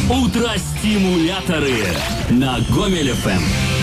Утро-стимуляторы на Гомель ФМ.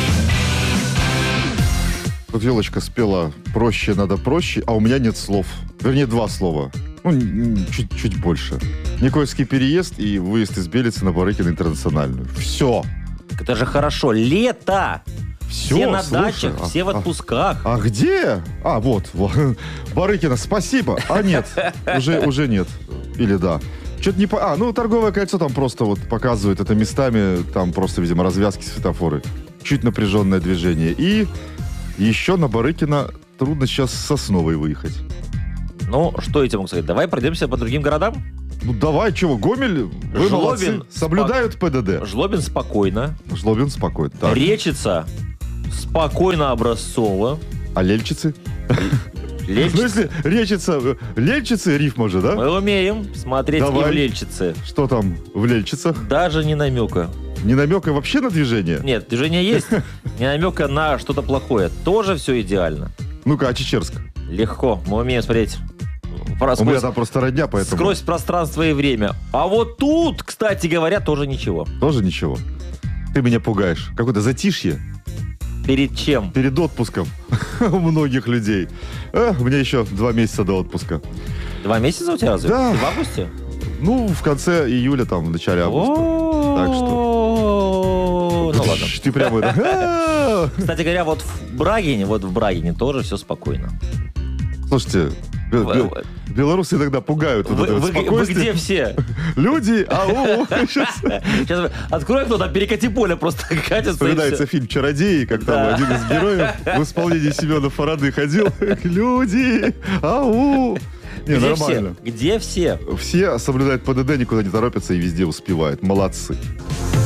Тут Елочка спела «Проще надо проще», а у меня нет слов. Вернее, два слова. Чуть больше. Никольский переезд и выезд из Белицы на Барыкино интернациональную. Все. Это же хорошо. Лето! Все на дачах, все в отпусках. А где? Вот. Барыкино, спасибо. Нет, уже нет. Или да. Что-то не торговое кольцо там просто вот показывает это местами. Там просто, видимо, развязки, светофоры. Чуть напряженное движение. И еще на Барыкино трудно сейчас с Сосновой выехать. Ну, что я тебе могу сказать? Давай пройдемся по другим городам. Ну, давай, чего, Гомель, вы молодцы, соблюдают ПДД. Жлобин спокойно. Жлобин спокойно, так. Речица спокойно, образцово. А Лельчицы? Лельчицы? В смысле, Лельчицы рифма же, да? Мы умеем смотреть Давай. и в Лельчице. Что там в Лельчицах? Даже не намека. Не намека вообще на движение? Нет, движение есть. Не намека на что-то плохое. Тоже все идеально. Ну-ка, а Чечерск? Легко. Мы умеем смотреть У меня там просто родня, поэтому... сквозь пространство и время. А вот тут, кстати говоря, тоже ничего. Тоже ничего. Ты меня пугаешь. Какое-то затишье. Перед чем? Перед отпуском у многих людей. У меня еще 2 месяца до отпуска. 2 месяца у тебя разве? Да. Ты в августе? Ну, в конце июля, там, в начале августа. Так что... Ну ладно. Ты прямо... Кстати говоря, вот в Брагине тоже все спокойно. Слушайте, белорусы иногда пугают. Вы где все? Люди, ау! Сейчас открой кто-то, перекати поле просто катится. Вспоминается фильм «Чародеи», как там один из героев в исполнении Семена Фарады ходил. Люди, ау! Не, Где нормально. все? Где все? Все соблюдают ПДД, никуда не торопятся и везде успевают. Молодцы.